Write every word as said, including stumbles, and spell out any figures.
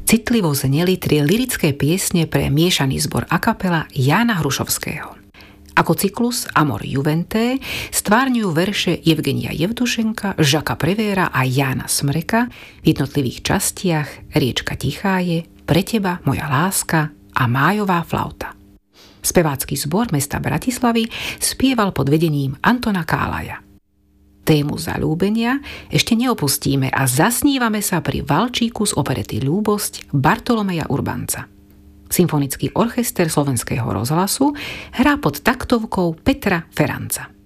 citlivo zneli tri lyrické piesne pre miešaný zbor a kapela Jána Hrušovského. Ako cyklus Amor Juventé stvárňujú verše Evgenia Jevtušenka, Žaka Prevéra a Jána Smreka v jednotlivých častiach Riečka tichá je, Pre teba moja láska a Májová flauta. Spevácky zbor mesta Bratislavy spieval pod vedením Antona Kálaja. Tému zaľúbenia ešte neopustíme a zasnívame sa pri valčíku z operety Ľúbosť Bartolomeja Urbanca. Symfonický orchester Slovenského rozhlasu hrá pod taktovkou Petra Feranca.